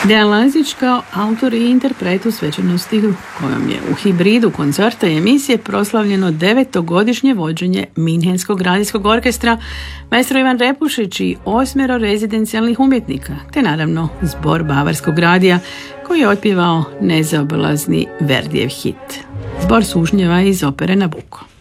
Dejan Lazić kao autor i interpret u svečanosti kojom je u hibridu koncerta i emisije proslavljeno 9. vođenje Minhenskog radijskog orkestra, maestro Ivan Repušić i 8 rezidencijalnih umjetnika, te naravno zbor Bavarskog radija koji je otpjevao nezaobilazni Verdijev hit. Zbor Sužnjeva iz opere Nabucco.